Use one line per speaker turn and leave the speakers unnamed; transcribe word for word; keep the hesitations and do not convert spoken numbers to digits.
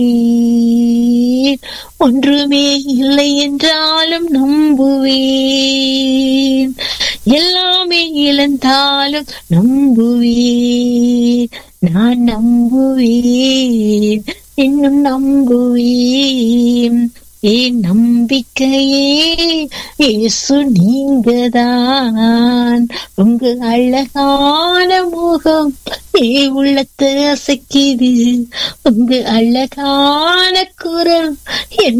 ஒன்றுமே இல்லை என்றாலும் நம்புவேன், எல்லாமே இழந்தாலும் நம்புவேன், நான் நம்புவேன், இன்னும் நம்புவேன். என் நம்பிக்கையே இயேசு நீங்கதான், உங்க அழகான முகம் ஏ உள்ளத்தை அசைக்குது, உங்க அழகான குரல் என்